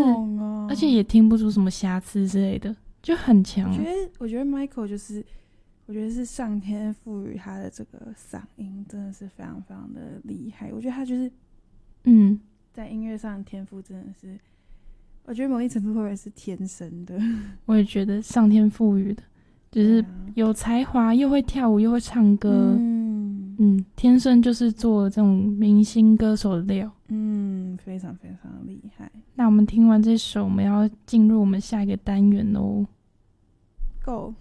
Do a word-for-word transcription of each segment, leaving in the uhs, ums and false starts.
哦， 而且也听不出什么瑕疵之类的，就很强。 我觉得，我觉得 Michael 就是，我觉得是上天赋予他的这个嗓音真的是非常非常的厉害。我觉得他就是， 嗯， 在音乐上的天赋真的是，我觉得某一程度会不会是天生的？ 我也觉得上天赋予的，就是有才华，又会跳舞，又会唱歌。嗯嗯，天生就是做这种明星歌手的料。 嗯，非常非常厉害。 那我们听完这首，我们要进入我们下一个单元喽。 Go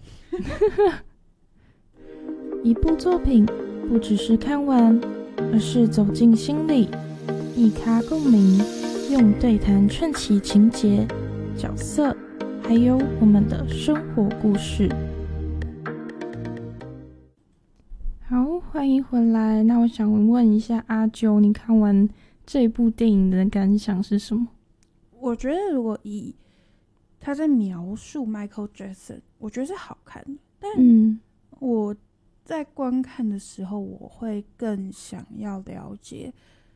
一部作品不只是看完，而是走进心里，一咖共鸣，用对谈串起情节、角色，还有我们的生活故事。好，欢迎回来。那我想问一下阿啾，你看完这部电影的感想是什么？ 我觉得如果以他在描述 Michael Jackson， 我觉得是好看的，但我在观看的时候，我会更想要了解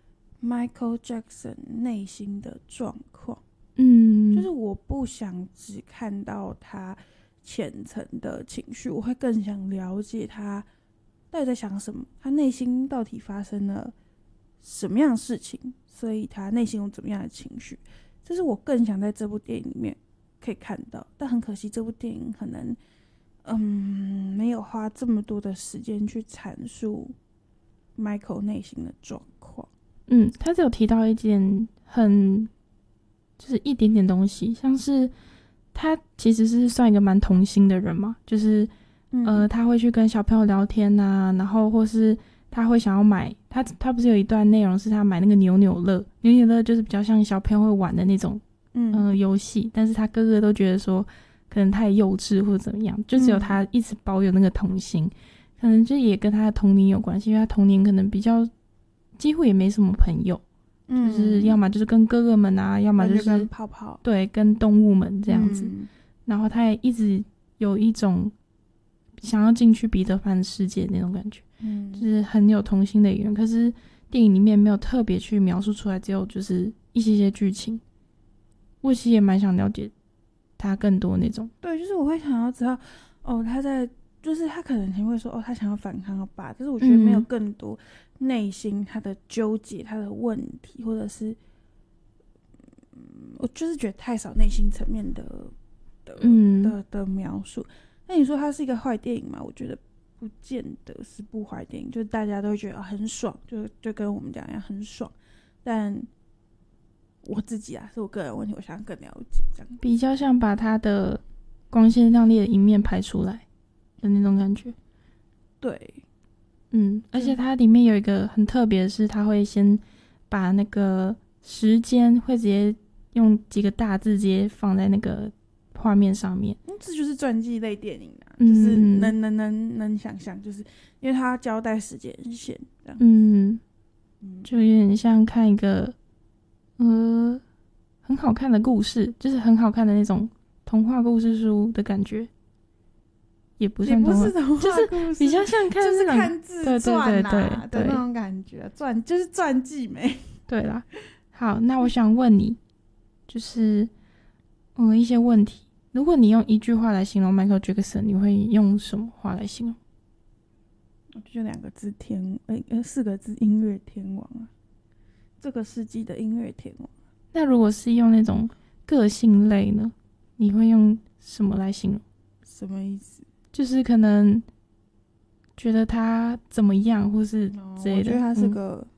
Michael Jackson 内心的状况。嗯，就是我不想只看到他浅层的情绪，我会更想了解他到底在想什么，他内心到底发生了什么样的事情，所以他内心有怎么样的情绪，这是我更想在这部电影里面可以看到。但很可惜这部电影可能嗯没有花这么多的时间去阐述 Michael 内心的状况。嗯， 他只有提到一件很就是一点点东西，像是他其实是算一个蛮童心的人嘛，就是呃，他会去跟小朋友聊天啊，然后或是他会想要买他他不是有一段内容是他买那个扭扭乐，扭扭乐就是比较像小朋友会玩的那种嗯呃游戏，但是他哥哥都觉得说可能太幼稚或者怎么样，就只有他一直保有那个童心、嗯、可能就也跟他的童年有关系，因为他童年可能比较几乎也没什么朋友，嗯，就是要么就是跟哥哥们啊，要么就是跟泡泡， 对，跟动物们这样子、嗯、然后他也一直有一种想要进去彼得潘的世界那种感觉，嗯，就是很有童心的一个人。可是电影里面没有特别去描述出来，只有就是一些些剧情。我其实也蛮想了解他更多那种。 对，就是我会想要知道，哦，他在，就是他可能前会说，哦，他想要反抗他爸，但是我觉得没有更多内心他的纠结、他的问题，或者是，嗯，我就是觉得太少内心层面的的、嗯、的的描述。那你说它是一个坏电影吗？我觉得不见得是部坏电影，就是大家都会觉得很爽，就就跟我们讲一样很爽。但我自己啊，是我个人问题，我想更了解这样， 比较像把他的光鲜亮丽的一面拍出来的那种感觉。 对， 嗯，而且它里面有一个很特别的是，他会先把那个时间会直接用几个大字直接放在那个画面上面， 嗯，这就是传记类电影啊，嗯、就是能能能能想象，就是因为他要交代时间线这样， 嗯，就有点像看一个呃很好看的故事，就是很好看的那种童话故事书的感觉，也不算童话， 也不是童话故事， 就是比较像看就是看自传啊的那种感觉，传就是传记没？ 对啦，好，那我想问你，就是嗯一些问题。如果你用一句话来形容 Michael Jackson， 你会用什么话来形容？ 我就两个字天，呃，四个字音乐天王啊，这个世纪的音乐天王。 那如果是用那种个性类呢？你会用什么来形容？ 什么意思？ 就是可能觉得他怎么样，或是之类的。 我觉得他是个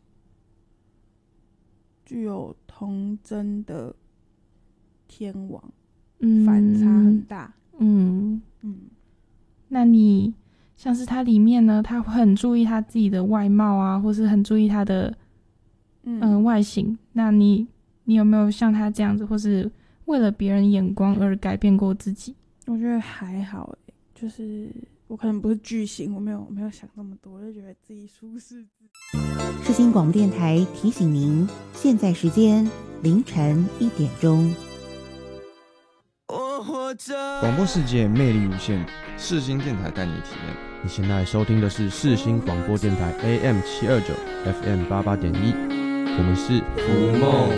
具有童真的天王。嗯、反差很大。嗯嗯， 那你像是他里面呢，他会很注意他自己的外貌啊，或是很注意他的嗯、呃、外形。那你你有没有像他这样子，或是为了别人眼光而改变过自己？ 我觉得还好诶，就是我可能不是巨星，我没有我没有想那么多，我就觉得自己舒适。 世新广播电台提醒您，现在时间凌晨一点钟。 广播世界魅力无限，世新电台带你体验。 你现在收听的是世新广播电台 A M 七二九 F M 八八点一，我们是浮梦。